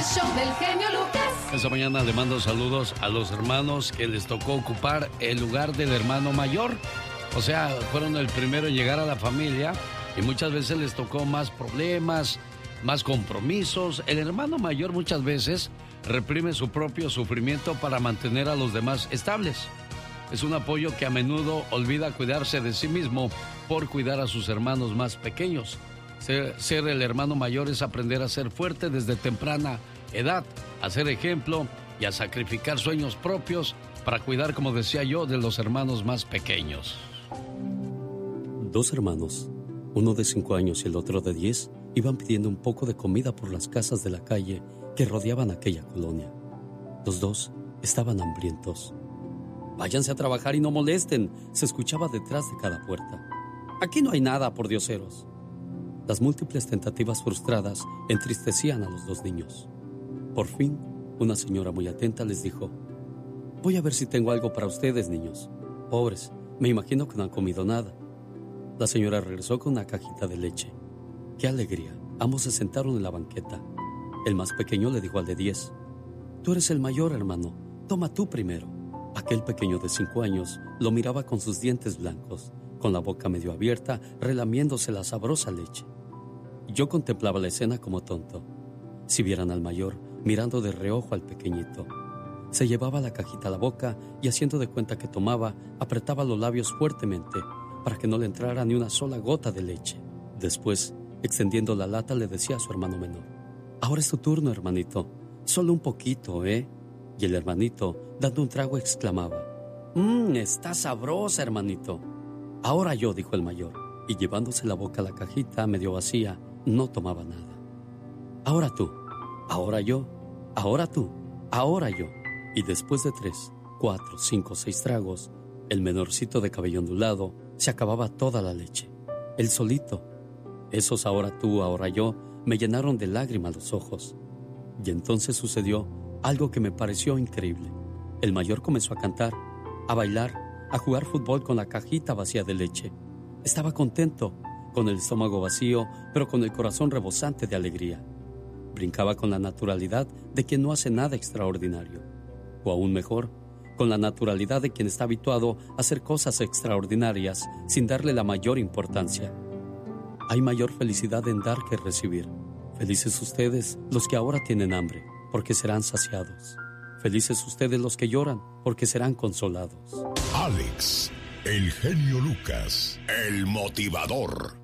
el show del genio Lucas. Esta mañana le mando saludos a los hermanos que les tocó ocupar el lugar del hermano mayor. O sea, fueron el primero en llegar a la familia y muchas veces les tocó más problemas, más compromisos. El hermano mayor muchas veces reprime su propio sufrimiento para mantener a los demás estables. Es un apoyo que a menudo olvida cuidarse de sí mismo por cuidar a sus hermanos más pequeños. Ser el hermano mayor es aprender a ser fuerte desde temprana edad, a ser ejemplo y a sacrificar sueños propios para cuidar, como decía yo, de los hermanos más pequeños. 2 hermanos, uno de 5 años y el otro de 10, iban pidiendo un poco de comida por las casas de la calle que rodeaban aquella colonia. Los 2 estaban hambrientos. «Váyanse a trabajar y no molesten», se escuchaba detrás de cada puerta. «Aquí no hay nada, por dioseros». Las múltiples tentativas frustradas entristecían a los 2 niños. Por fin, una señora muy atenta les dijo: «Voy a ver si tengo algo para ustedes, niños. Pobres, me imagino que no han comido nada». La señora regresó con una cajita de leche. ¡Qué alegría! Ambos se sentaron en la banqueta. El más pequeño le dijo al de 10: «Tú eres el mayor, hermano. Toma tú primero». Aquel pequeño de 5 años lo miraba con sus dientes blancos, con la boca medio abierta, relamiéndose la sabrosa leche. Yo contemplaba la escena como tonto. Si vieran al mayor mirando de reojo al pequeñito. Se llevaba la cajita a la boca y, haciendo de cuenta que tomaba, apretaba los labios fuertemente para que no le entrara ni una sola gota de leche. Después, extendiendo la lata, le decía a su hermano menor: «Ahora es tu turno, hermanito. Solo un poquito, ¿eh?» Y el hermanito, dando un trago, exclamaba: «Está sabrosa, hermanito». «Ahora yo», dijo el mayor, y llevándose la boca a la cajita medio vacía, no tomaba nada. «Ahora tú, ahora yo, ahora tú, ahora yo». Y después de 3, 4, 5, 6 tragos, el menorcito de cabello ondulado se acababa toda la leche. Él solito. Esos «ahora tú, ahora yo» me llenaron de lágrimas los ojos. Y entonces sucedió algo que me pareció increíble. El mayor comenzó a cantar, a bailar, a jugar fútbol con la cajita vacía de leche. Estaba contento, con el estómago vacío, pero con el corazón rebosante de alegría. Brincaba con la naturalidad de quien no hace nada extraordinario. O aún mejor, con la naturalidad de quien está habituado a hacer cosas extraordinarias sin darle la mayor importancia. Hay mayor felicidad en dar que recibir. Felices ustedes los que ahora tienen hambre, porque serán saciados. Felices ustedes los que lloran, porque serán consolados. Alex, el genio Lucas, el motivador.